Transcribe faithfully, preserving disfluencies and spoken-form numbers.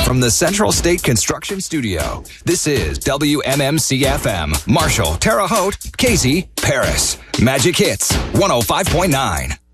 from the Central State Construction Studio, this is W M M C F M. Marshall, Terre Haute, Casey, Paris. Magic Hits, one oh five point nine.